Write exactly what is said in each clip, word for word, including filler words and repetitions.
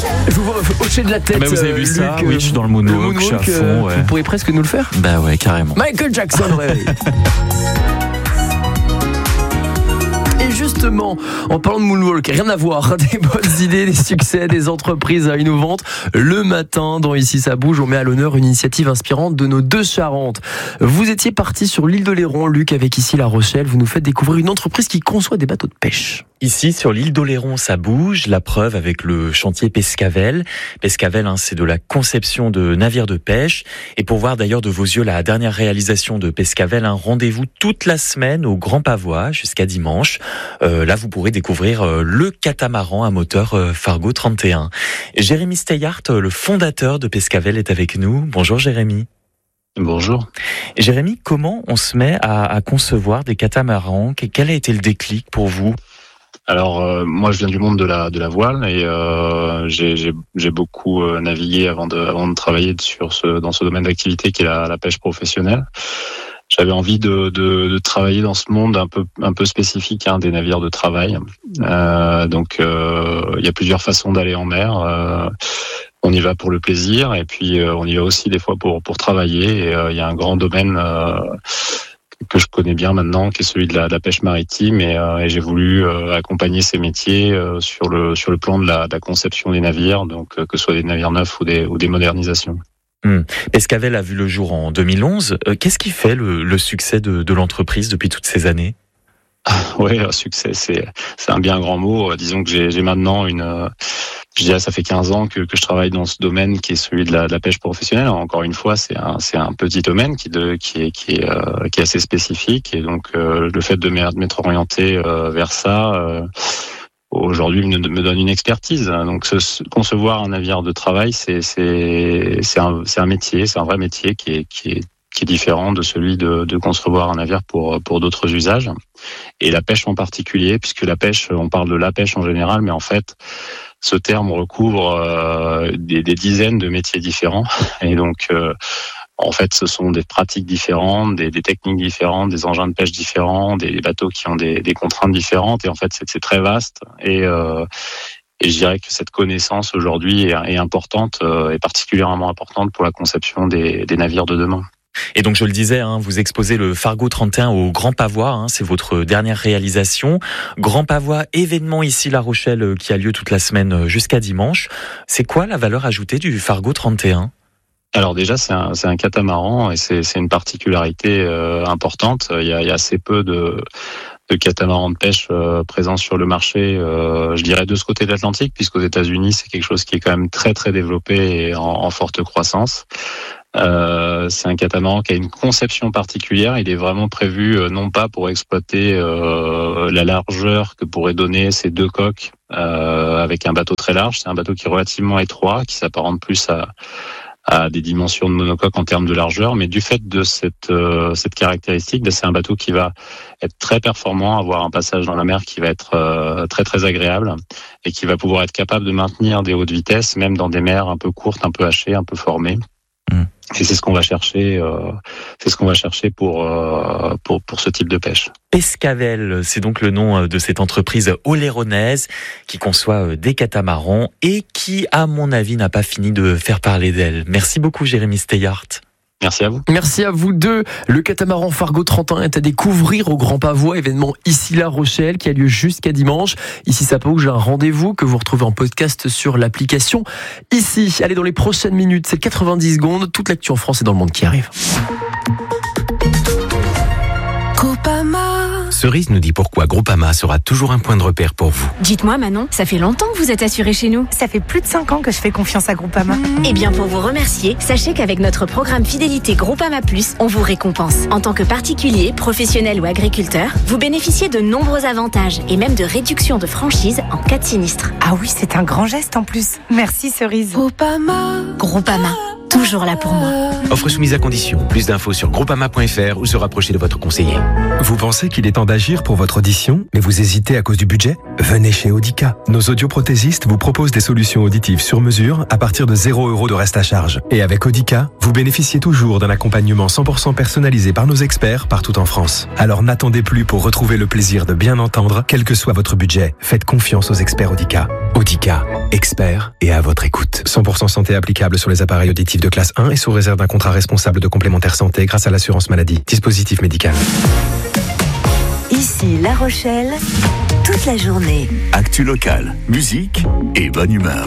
Je vous vois hocher de la tête. Bah vous avez vu Luc, ça euh, Oui, je suis dans le moonwalk, le moonwalk, je suis à fond. euh, Ouais. Vous pourriez presque nous le faire. Bah ouais, carrément. Michael Jackson au réveil. Et justement, en parlant de moonwalk, rien à voir, des bonnes idées, des succès, des entreprises innovantes. Le matin, dans Ici ça bouge, on met à l'honneur une initiative inspirante de nos deux Charentes. Vous étiez parti sur l'île d'Oléron, Luc, avec ici La Rochelle. Vous nous faites découvrir une entreprise qui conçoit des bateaux de pêche. Ici, sur l'île d'Oléron, ça bouge. La preuve avec le chantier Pescavel. Pescavel, hein, c'est de la conception de navires de pêche. Et pour voir d'ailleurs de vos yeux la dernière réalisation de Pescavel, un rendez-vous toute la semaine au Grand Pavois jusqu'à dimanche. Euh, là, vous pourrez découvrir euh, le catamaran à moteur euh, Fargo trente et un. Jérémy Steyart, le fondateur de Pescavel, est avec nous. Bonjour Jérémy. Bonjour. Jérémy, comment on se met à, à concevoir des catamarans ? Quel a été le déclic pour vous ? Alors euh, moi je viens du monde de la de la voile et euh, j'ai, j'ai j'ai beaucoup euh, navigué avant de avant de travailler sur ce dans ce domaine d'activité qui est la, la pêche professionnelle. J'avais envie de, de de travailler dans ce monde un peu un peu spécifique hein, des navires de travail. Euh, donc euh, il y a plusieurs façons d'aller en mer. Euh, on y va pour le plaisir et puis euh, on y va aussi des fois pour pour travailler. Et euh, il y a un grand domaine euh, que je connais bien maintenant, qui est celui de la, de la pêche maritime, et, euh, et j'ai voulu euh, accompagner ces métiers euh, sur le sur le plan de la, de la conception des navires, donc euh, que ce soit des navires neufs ou des ou des modernisations. Hum. Pescavel a vu le jour en deux mille onze. Euh, qu'est-ce qui fait le, le succès de, de l'entreprise depuis toutes ces années ? Oui, succès, c'est c'est un bien grand mot. Disons que j'ai j'ai maintenant une Je dirais, ça fait quinze ans que, que je travaille dans ce domaine qui est celui de la, de la pêche professionnelle. Encore une fois, c'est un, c'est un petit domaine qui, de, qui, est, qui, est, euh, qui est assez spécifique. Et donc, euh, le fait de m'être orienté euh, vers ça, euh, aujourd'hui, me, me donne une expertise. Donc, ce, concevoir un navire de travail, c'est, c'est, c'est, un, c'est un métier, c'est un vrai métier qui est, qui est, qui est différent de celui de, de concevoir un navire pour, pour d'autres usages. Et la pêche en particulier, puisque la pêche, on parle de la pêche en général, mais en fait, ce terme recouvre euh, des, des dizaines de métiers différents. Et donc, euh, en fait, ce sont des pratiques différentes, des, des techniques différentes, des engins de pêche différents, des, des bateaux qui ont des, des contraintes différentes. Et en fait, c'est, c'est très vaste. Et, euh, et je dirais que cette connaissance aujourd'hui est, est importante, euh, est particulièrement importante pour la conception des, des navires de demain. Et donc je le disais, hein, vous exposez le Fargo trente et un au Grand Pavois, hein, c'est votre dernière réalisation. Grand Pavois, événement ici La Rochelle qui a lieu toute la semaine jusqu'à dimanche. C'est quoi la valeur ajoutée du Fargo trente et un ? Alors déjà, c'est un, c'est un catamaran et c'est, c'est une particularité euh, importante. Il y, a, il y a assez peu de, de catamarans de pêche euh, présents sur le marché, euh, je dirais de ce côté de l'Atlantique, puisqu'aux États-Unis, c'est quelque chose qui est quand même très très développé et en, en forte croissance. Euh, c'est un catamaran qui a une conception particulière. Il est vraiment prévu euh, non pas pour exploiter euh, la largeur que pourraient donner ces deux coques euh, avec un bateau très large. C'est un bateau qui est relativement étroit, qui s'apparente plus à, à des dimensions de monocoque en termes de largeur. Mais du fait de cette, euh, cette caractéristique, c'est un bateau qui va être très performant, avoir un passage dans la mer qui va être euh, très très agréable et qui va pouvoir être capable de maintenir des hautes vitesses, même dans des mers un peu courtes, un peu hachées, un peu formées. Mmh. Et c'est ce qu'on va chercher, euh, c'est ce qu'on va chercher pour, euh, pour, pour ce type de pêche. Pescavel, c'est donc le nom de cette entreprise oléronaise qui conçoit des catamarans et qui, à mon avis, n'a pas fini de faire parler d'elle. Merci beaucoup, Jérémy Steyart. Merci à vous. Merci à vous deux. Le catamaran Fargo trente et un est à découvrir au Grand Pavois, événement ici La Rochelle qui a lieu jusqu'à dimanche. Ici ça bouge, un rendez-vous que vous retrouvez en podcast sur l'application Ici. Allez, dans les prochaines minutes, c'est quatre-vingt-dix secondes, toute l'actu en France et dans le monde qui arrive. Cerise nous dit pourquoi Groupama sera toujours un point de repère pour vous. Dites-moi Manon, ça fait longtemps que vous êtes assurée chez nous. Ça fait plus de cinq ans que je fais confiance à Groupama. Mmh. Eh bien pour vous remercier, sachez qu'avec notre programme Fidélité Groupama Plus, on vous récompense. En tant que particulier, professionnel ou agriculteur, vous bénéficiez de nombreux avantages et même de réductions de franchise en cas de sinistre. Ah oui, c'est un grand geste en plus. Merci Cerise. Groupama. Groupama. toujours là pour moi. Offre soumise à condition. Plus d'infos sur groupama point f r ou se rapprocher de votre conseiller. Vous pensez qu'il est temps d'agir pour votre audition, mais vous hésitez à cause du budget ? Venez chez Audica. Nos audioprothésistes vous proposent des solutions auditives sur mesure à partir de zéro euro de reste à charge. Et avec Audica, vous bénéficiez toujours d'un accompagnement cent pour cent personnalisé par nos experts partout en France. Alors n'attendez plus pour retrouver le plaisir de bien entendre, quel que soit votre budget. Faites confiance aux experts Audica. Audica, experts et à votre écoute. cent pour cent santé applicable sur les appareils auditifs de classe un et sous réserve d'un contrat responsable de complémentaire santé grâce à l'assurance maladie. Dispositif médical. Ici La Rochelle, toute la journée. Actu locale, musique et bonne humeur.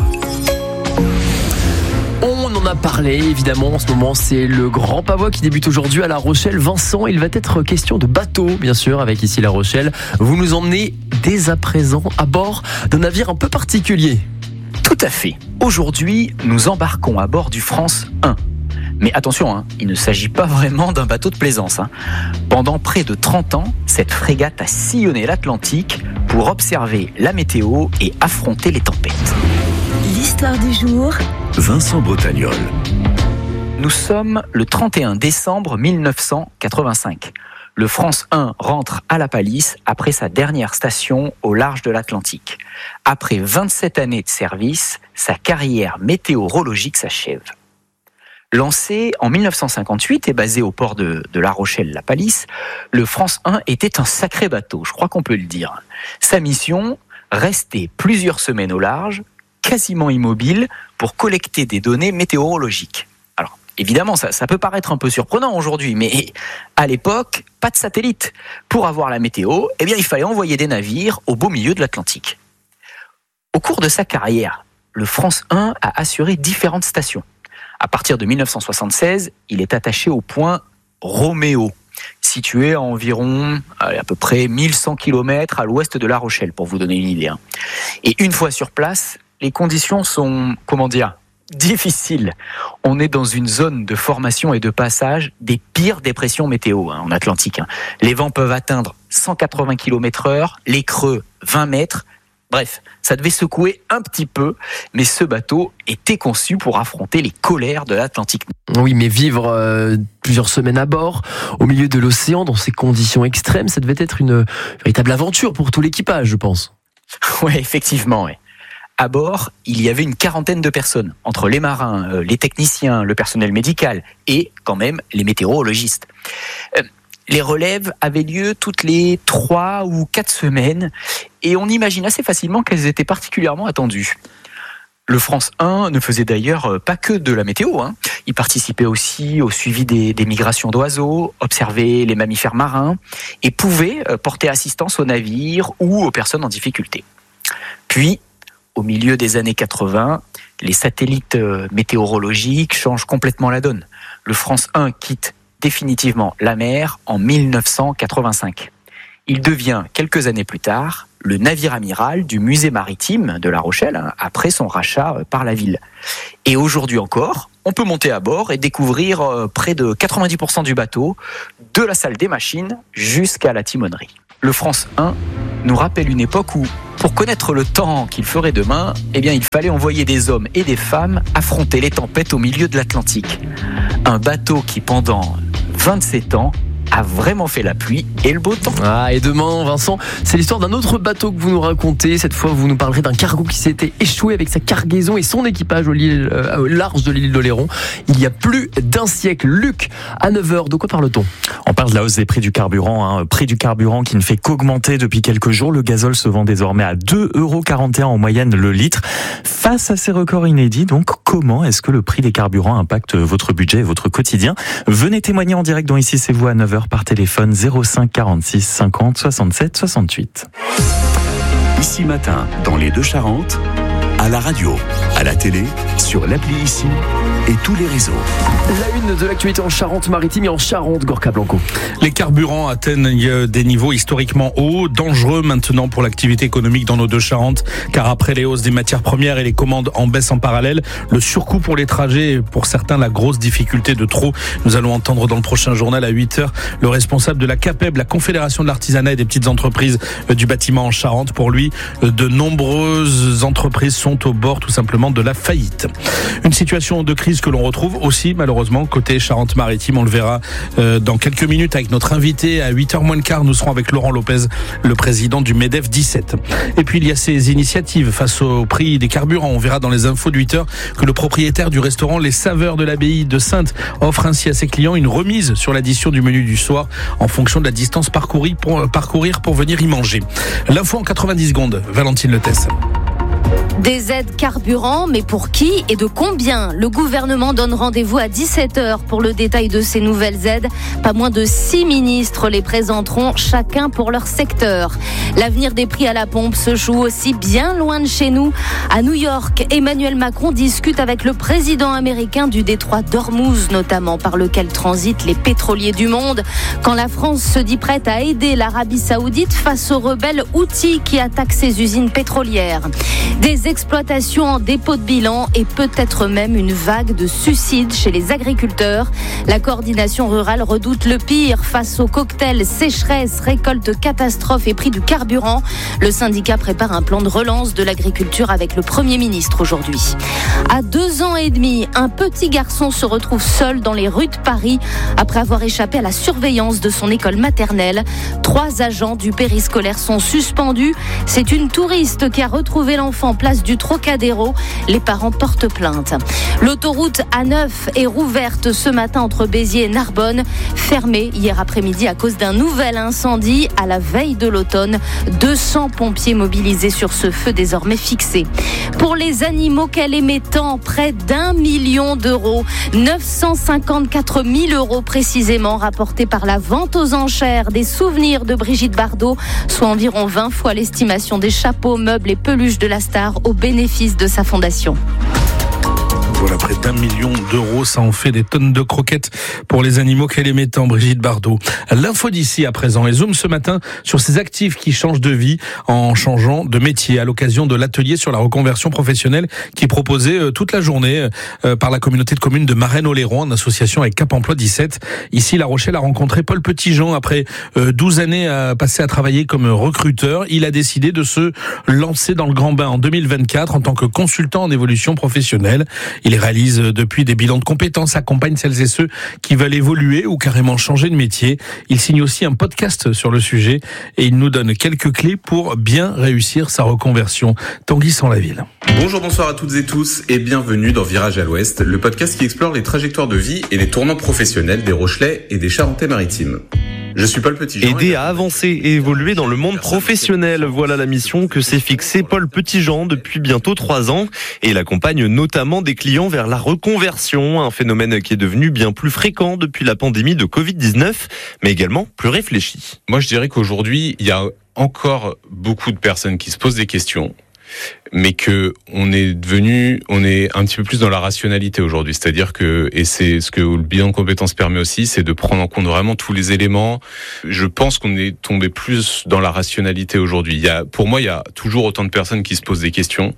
On en a parlé, évidemment, en ce moment, c'est le Grand Pavois qui débute aujourd'hui à La Rochelle. Vincent, il va être question de bateau, bien sûr, avec ici La Rochelle. Vous nous emmenez dès à présent à bord d'un navire un peu particulier. Tout à fait. Aujourd'hui, nous embarquons à bord du France un. Mais attention, hein, il ne s'agit pas vraiment d'un bateau de plaisance. Hein. Pendant près de trente ans, cette frégate a sillonné l'Atlantique pour observer la météo et affronter les tempêtes. L'histoire du jour, Vincent Bretagnol. Nous sommes le trente et un décembre mille neuf cent quatre-vingt-cinq. Le France un rentre à la palisse après sa dernière station au large de l'Atlantique. Après vingt-sept années de service, sa carrière météorologique s'achève. Lancé en mille neuf cent cinquante-huit et basé au port de, de La Rochelle-la Palisse, le France un était un sacré bateau, je crois qu'on peut le dire. Sa mission, rester plusieurs semaines au large, quasiment immobile, pour collecter des données météorologiques. Alors, évidemment, ça, ça peut paraître un peu surprenant aujourd'hui, mais à l'époque, pas de satellite. Pour avoir la météo, eh bien, il fallait envoyer des navires au beau milieu de l'Atlantique. Au cours de sa carrière, le France un a assuré différentes stations. À partir de mille neuf cent soixante-seize, il est attaché au point Roméo, situé à environ à peu près mille cent kilomètres à l'ouest de La Rochelle, pour vous donner une idée. Et une fois sur place, les conditions sont, comment dire, difficiles. On est dans une zone de formation et de passage des pires dépressions météo hein, en Atlantique. Hein. Les vents peuvent atteindre cent quatre-vingts kilomètres heure, les creux vingt mètres. Bref, ça devait secouer un petit peu, mais ce bateau était conçu pour affronter les colères de l'Atlantique. Oui, mais vivre euh, plusieurs semaines à bord, au milieu de l'océan, dans ces conditions extrêmes, ça devait être une véritable aventure pour tout l'équipage, je pense. Oui, effectivement, oui. À bord, il y avait une quarantaine de personnes, entre les marins, euh, les techniciens, le personnel médical et quand même les météorologistes. Euh, Les relèves avaient lieu toutes les trois ou quatre semaines et on imagine assez facilement qu'elles étaient particulièrement attendues. Le France un ne faisait d'ailleurs pas que de la météo. Hein. Il participait aussi au suivi des, des migrations d'oiseaux, observait les mammifères marins et pouvait porter assistance aux navires ou aux personnes en difficulté. Puis, au milieu des années quatre-vingts, les satellites météorologiques changent complètement la donne. Le France un quitte définitivement la mer en mille neuf cent quatre-vingt-cinq. Il devient, quelques années plus tard, le navire amiral du musée maritime de La Rochelle, hein, après son rachat par la ville. Et aujourd'hui encore, on peut monter à bord et découvrir euh, près de quatre-vingt-dix pour cent du bateau, de la salle des machines jusqu'à la timonerie. Le France un nous rappelle une époque où, pour connaître le temps qu'il ferait demain, eh bien, il fallait envoyer des hommes et des femmes affronter les tempêtes au milieu de l'Atlantique. Un bateau qui, pendant vingt-sept ans, a vraiment fait la pluie et le beau temps. Ah, et demain, Vincent, c'est l'histoire d'un autre bateau que vous nous racontez. Cette fois, vous nous parlerez d'un cargo qui s'était échoué avec sa cargaison et son équipage au, euh, au large de l'île d'Oléron il y a plus d'un siècle. Luc, à neuf heures, de quoi parle-t-on ? On parle de la hausse des prix du carburant, hein. Prix du carburant qui ne fait qu'augmenter depuis quelques jours. Le gazole se vend désormais à deux euros quarante et un en moyenne le litre. Face à ces records inédits, donc, comment est-ce que le prix des carburants impacte votre budget et votre quotidien ? Venez témoigner en direct dans Ici c'est vous à neuf heures par téléphone zéro cinq quarante-six cinquante soixante-sept soixante-huit. Ici matin, dans les Deux-Charentes, à la radio, à la télé, sur l'appli Ici et tous les réseaux. La une de l'actualité en Charente-Maritime et en Charente, Gorka Blanco. Les carburants atteignent des niveaux historiquement hauts, dangereux maintenant pour l'activité économique dans nos Deux-Charentes, car après les hausses des matières premières et les commandes en baisse en parallèle, le surcoût pour les trajets et pour certains la grosse difficulté de trop. Nous allons entendre dans le prochain journal à huit heures le responsable de la CAPEB, la Confédération de l'artisanat et des petites entreprises du bâtiment en Charente. Pour lui, de nombreuses entreprises sont au bord tout simplement de la faillite. dix-sept. Une situation de crise que l'on retrouve aussi malheureusement côté Charente-Maritime. On le verra euh, dans quelques minutes avec notre invité. À huit heures moins le quart, nous serons avec Laurent Lopez, le président du MEDEF dix-sept. Et puis il y a ces initiatives face au prix des carburants. On verra dans les infos de huit heures que le propriétaire du restaurant Les Saveurs de l'Abbaye de Saintes offre ainsi à ses clients une remise sur l'addition du menu du soir en fonction de la distance parcourie pour, parcourir pour venir y manger. L'info en quatre-vingt-dix secondes. Valentine Letesse. Des aides carburant, mais pour qui et de combien ? Le gouvernement donne rendez-vous à dix-sept heures pour le détail de ces nouvelles aides. Pas moins de six ministres les présenteront, chacun pour leur secteur. L'avenir des prix à la pompe se joue aussi bien loin de chez nous. À New York, Emmanuel Macron discute avec le président américain du détroit d'Ormuz, notamment par lequel transitent les pétroliers du monde. Quand la France se dit prête à aider l'Arabie Saoudite face aux rebelles Houthis qui attaquent ses usines pétrolières. Des exploitations en dépôt de bilan et peut-être même une vague de suicides chez les agriculteurs. La coordination rurale redoute le pire face aux cocktails sécheresse, récolte catastrophe et prix du carburant. Le syndicat prépare un plan de relance de l'agriculture avec le Premier ministre aujourd'hui. À deux ans et demi, un petit garçon se retrouve seul dans les rues de Paris après avoir échappé à la surveillance de son école maternelle. Trois agents du périscolaire sont suspendus. C'est une touriste qui a retrouvé l'enfant place du Trocadéro. Les parents portent plainte. L'autoroute A neuf est rouverte ce matin entre Béziers et Narbonne, fermée hier après-midi à cause d'un nouvel incendie à la veille de l'automne. deux cents pompiers mobilisés sur ce feu désormais fixé. Pour les animaux qu'elle aimait tant, près d'un million d'euros, neuf cent cinquante-quatre mille euros précisément rapportés par la vente aux enchères des souvenirs de Brigitte Bardot, soit environ vingt fois l'estimation des chapeaux, meubles et peluches de la star au bénéfice de sa fondation. Voilà, près d'un million d'euros, ça en fait des tonnes de croquettes pour les animaux qu'elle aimait tant, Brigitte Bardot. L'info d'ici à présent, et zoom ce matin sur ces actifs qui changent de vie en changeant de métier à l'occasion de l'atelier sur la reconversion professionnelle qui est proposé toute la journée par la communauté de communes de Marennes-Oléron en association avec Cap Emploi dix-sept. Ici, La Rochelle a rencontré Paul Petitjean après douze années à passer à travailler comme recruteur. Il a décidé de se lancer dans le grand bain en deux mille vingt-quatre en tant que consultant en évolution professionnelle. Il réalise depuis des bilans de compétences, accompagne celles et ceux qui veulent évoluer ou carrément changer de métier. Il signe aussi un podcast sur le sujet et il nous donne quelques clés pour bien réussir sa reconversion. Tanguy Sans-la-Ville. Bonjour, bonsoir à toutes et tous et bienvenue dans Virage à l'Ouest, le podcast qui explore les trajectoires de vie et les tournants professionnels des Rochelais et des Charentais-Maritimes. Je suis Paul Petitjean. Aider à avancer et évoluer dans le monde professionnel. Voilà la mission que s'est fixée Paul Petitjean depuis bientôt trois ans. Et il accompagne notamment des clients vers la reconversion, un phénomène qui est devenu bien plus fréquent depuis la pandémie de covid dix-neuf, mais également plus réfléchi. Moi, je dirais qu'aujourd'hui, il y a encore beaucoup de personnes qui se posent des questions, mais que on est devenu, on est un petit peu plus dans la rationalité aujourd'hui. C'est-à-dire que, et c'est ce que le bilan de compétences permet aussi, c'est de prendre en compte vraiment tous les éléments. Je pense qu'on est tombé plus dans la rationalité aujourd'hui. Il y a, pour moi, il y a toujours autant de personnes qui se posent des questions,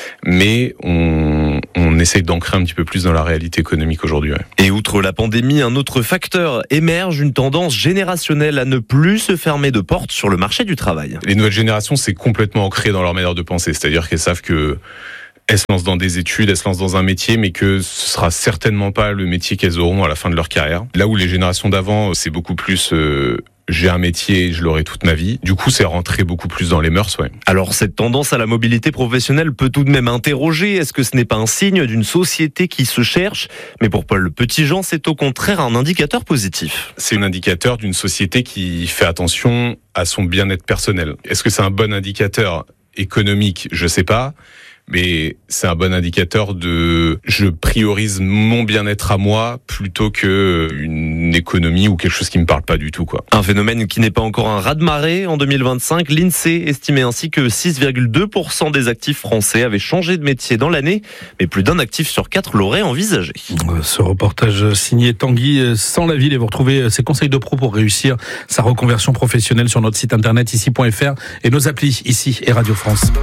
mais on, on essaye d'ancrer un petit peu plus dans la réalité économique aujourd'hui. Ouais. Et outre la pandémie, un autre facteur émerge, une tendance générationnelle à ne plus se fermer de porte sur le marché du travail. Les nouvelles générations, c'est complètement ancré dans leur manière de penser. C'est-à-dire qu'elles savent que elles se lancent dans des études, elles se lancent dans un métier, mais que ce sera certainement pas le métier qu'elles auront à la fin de leur carrière. Là où les générations d'avant, c'est beaucoup plus euh, j'ai un métier et je l'aurai toute ma vie. Du coup, c'est rentré beaucoup plus dans les mœurs, ouais. Alors, cette tendance à la mobilité professionnelle peut tout de même interroger. Est-ce que ce n'est pas un signe d'une société qui se cherche ? Mais pour Paul Petitjean, c'est au contraire un indicateur positif. C'est un indicateur d'une société qui fait attention à son bien-être personnel. Est-ce que c'est un bon indicateur économique ? Je sais pas. Mais c'est un bon indicateur de je priorise mon bien-être à moi plutôt que une économie ou quelque chose qui me parle pas du tout, quoi. Un phénomène qui n'est pas encore un raz-de-marée. En deux mille vingt-cinq, l'INSEE estimait ainsi que six virgule deux pour cent des actifs français avaient changé de métier dans l'année, mais plus d'un actif sur quatre l'aurait envisagé. Ce reportage signé Tanguy Sans-la-Ville et vous retrouvez ses conseils de pro pour réussir sa reconversion professionnelle sur notre site internet ici point f r et nos applis ici et Radio France. Gorky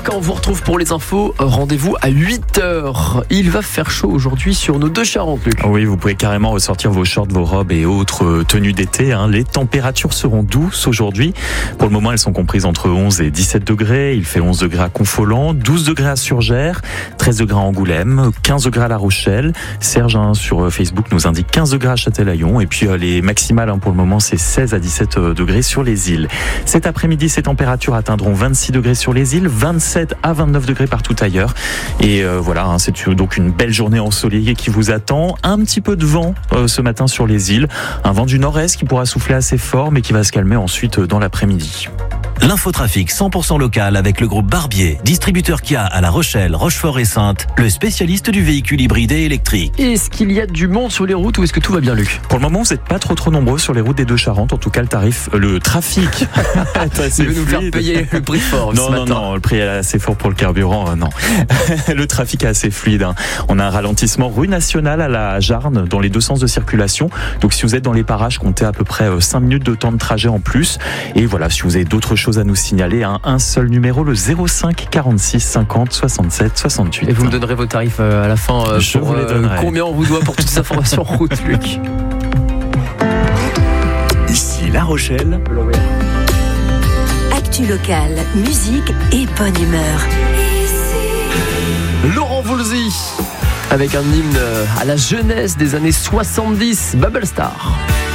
Quand on vous retrouve pour les infos, rendez-vous à huit heures. Il va faire chaud aujourd'hui sur nos deux Charentes, Luc. Oui, vous pouvez carrément ressortir vos shorts, vos robes et autres tenues d'été. Hein. Les températures seront douces aujourd'hui. Pour le moment, elles sont comprises entre onze et dix-sept degrés. Il fait onze degrés à Confolens, douze degrés à Surgères, treize degrés à Angoulême, quinze degrés à La Rochelle. Serge, hein, sur Facebook, nous indique quinze degrés à Châtelaillon. Et puis, euh, les maximales, hein, pour le moment, c'est seize à dix-sept degrés sur les îles. Cet après-midi, ces températures atteindront vingt-six degrés sur les îles, vingt-sept à vingt-neuf degrés partout ailleurs. Et euh, voilà, hein, c'est donc une belle journée ensoleillée qui vous attend. Un petit peu de vent euh, ce matin sur les îles. Un vent du nord-est qui pourra souffler assez fort, mais qui va se calmer ensuite dans l'après-midi. L'infotrafic cent pour cent local avec le groupe Barbier, distributeur Kia à La Rochelle, Rochefort et Saintes, le spécialiste du véhicule hybride et électrique. Est-ce qu'il y a du monde sur les routes ou est-ce que tout va bien, Luc ? Pour le moment, vous n'êtes pas trop trop nombreux sur les routes des deux Charentes. En tout cas, le tarif, le trafic est assez fluide. Nous faire payer le prix fort non, ce non, matin. Non, le prix est assez fort pour le carburant, euh, non. Le trafic est assez fluide. Hein. On a un ralentissement rue Nationale à la Jarne dans les deux sens de circulation. Donc si vous êtes dans les parages, comptez à peu près cinq minutes de temps de trajet en plus. Et voilà, si vous avez d'autres choses à nous signaler, hein, un seul numéro, le zéro cinq quarante-six cinquante soixante-sept soixante-huit. Et vous me donnerez vos tarifs à la fin. Euh, Je pour, vous les donnerai. Euh, combien on vous doit pour toutes ces informations en route, Luc ? Ici La Rochelle. Actu locale, musique et bonne humeur. Laurent Voulzy avec un hymne à la jeunesse des années soixante-dix, Bubble Star.